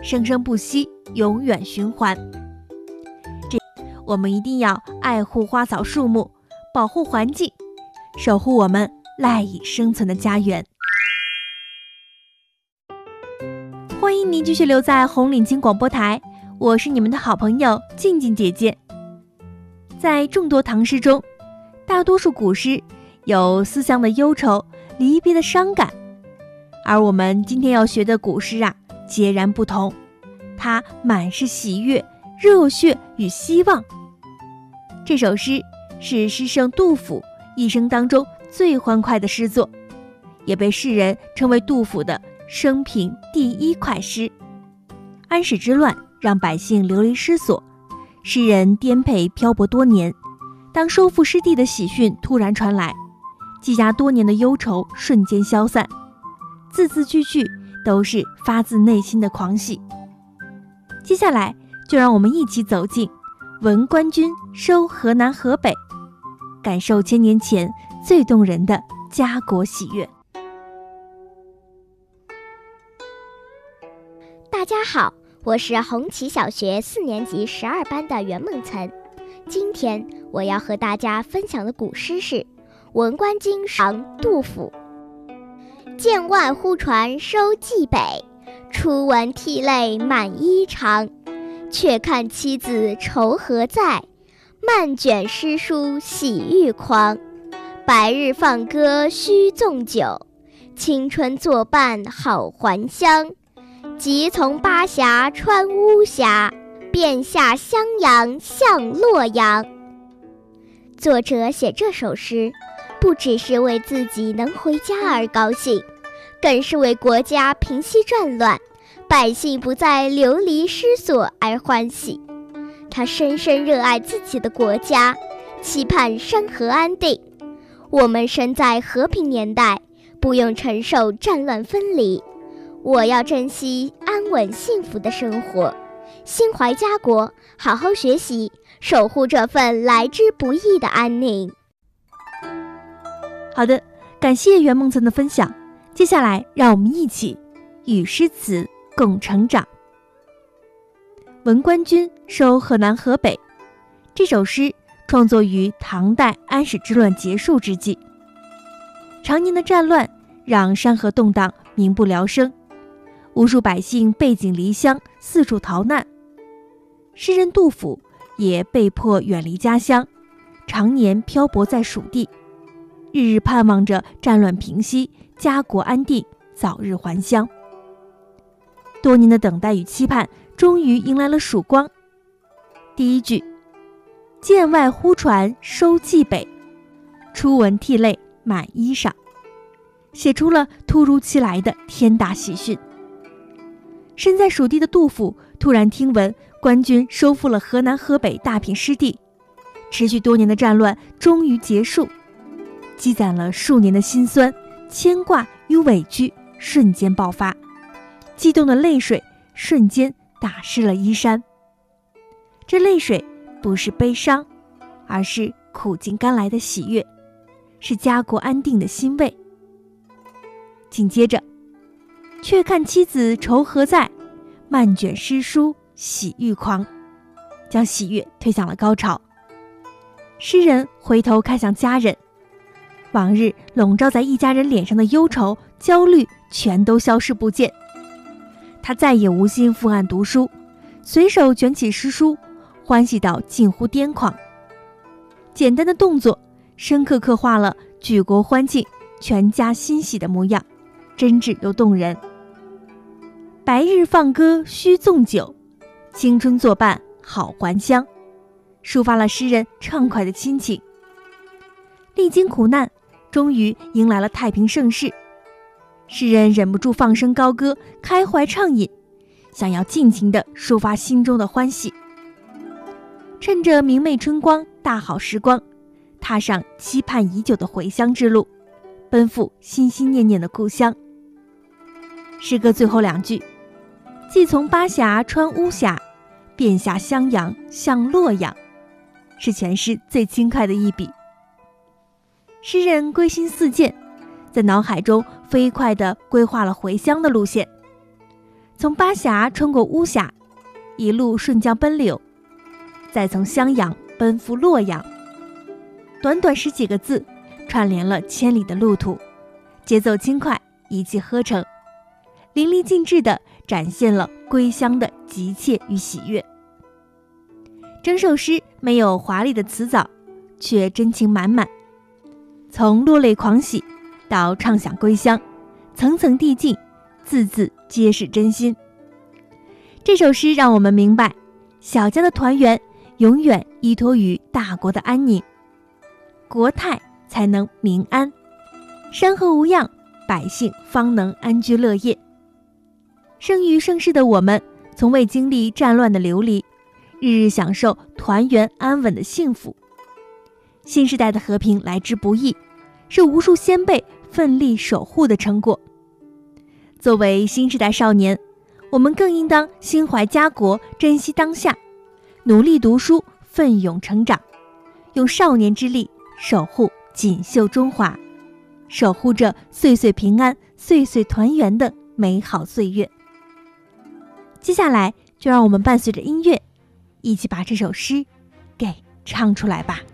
生生不息，永远循环。我们一定要爱护花草树木，保护环境，守护我们赖以生存的家园。欢迎您继续留在红领巾广播台，我是你们的好朋友静静姐姐。在众多唐诗中，大多数古诗有思乡的忧愁，离别的伤感，而我们今天要学的古诗截然不同，它满是喜悦、热血与希望。这首诗是诗圣杜甫一生当中最欢快的诗作，也被世人称为杜甫的生平第一快诗。安史之乱让百姓流离失所，诗人颠沛漂泊多年，当收复失地的喜讯突然传来，积压多年的忧愁瞬间消散，字字句句都是发自内心的狂喜。接下来就让我们一起走进闻官军收河南河北，感受千年前最动人的家国喜悦。 大家好，我是红旗小学4年级12班的袁梦岑。今天我要和大家分享的古诗是《闻官军收》，杜甫。剑外忽传收蓟北，初闻涕泪满衣裳。却看妻子愁何在，漫卷诗书喜欲狂。白日放歌须纵酒，青春作伴好还乡。即从巴峡穿巫峡，便下襄阳向洛阳。作者写这首诗，不只是为自己能回家而高兴，更是为国家平息战乱，百姓不再流离失所而欢喜。他深深热爱自己的国家，期盼山河安定。我们生在和平年代，不用承受战乱分离。我要珍惜安稳幸福的生活，心怀家国，好好学习，守护这份来之不易的安宁。 好的，感谢袁梦岑的分享。接下来让我们一起与诗词共成长。闻官军收河南河北，这首诗创作于唐代安史之乱结束之际。常年的战乱让山河动荡，民不聊生，无数百姓背井离乡，四处逃难。诗人杜甫也被迫远离家乡，常年漂泊在蜀地，日日盼望着战乱平息，家国安定，早日还乡。多年的等待与期盼终于迎来了曙光。第一句，剑外忽传收蓟北，初闻涕泪满衣裳，写出了突如其来的天大喜讯。身在蜀地的杜甫突然听闻官军收复了河南河北大片失地，持续多年的战乱终于结束，积攒了数年的辛酸、牵挂与委屈瞬间爆发，激动的泪水瞬间打湿了衣衫。这泪水不是悲伤，而是苦尽甘来的喜悦，是家国安定的欣慰。紧接着，却看妻子愁何在，漫卷诗书喜欲狂，将喜悦推向了高潮。诗人回头看向家人，往日笼罩在一家人脸上的忧愁、焦虑全都消失不见。他再也无心伏案读书，随手卷起诗书，欢喜到近乎癫狂。简单的动作深刻刻画了举国欢庆、全家欣喜的模样，真挚又动人。白日放歌须纵酒，青春作伴好还乡，抒发了诗人畅快的心情。历经苦难，终于迎来了太平盛世，诗人忍不住放声高歌，开怀畅饮，想要尽情地抒发心中的欢喜。趁着明媚春光、大好时光，踏上期盼已久的回乡之路，奔赴心心念念的故乡。诗歌最后两句，既从巴峡穿巫峡，便下襄阳向洛阳，是全诗最轻快的一笔。诗人归心似箭，在脑海中飞快地规划了回乡的路线。 从巴峡穿过巫峡，一路顺江奔流，再从襄阳奔赴洛阳。短短10几个字，串联了千里的路途，节奏轻快，一气呵成，淋漓尽致地展现了归乡的急切与喜悦。整首诗没有华丽的辞藻，却真情满满，从落泪狂喜到畅想归乡，层层递进，字字皆是真心。这首诗让我们明白，小家的团圆永远依托于大国的安宁，国泰才能民安，山河无恙，百姓方能安居乐业。生于盛世的我们，从未经历战乱的流离，日日享受团圆安稳的幸福。新时代的和平来之不易，是无数先辈奋力守护的成果。作为新时代少年，我们更应当心怀家国，珍惜当下，努力读书，奋勇成长，用少年之力守护锦绣中华，守护着岁岁平安、岁岁团圆的美好岁月。接下来就让我们伴随着音乐，一起把这首诗给唱出来吧。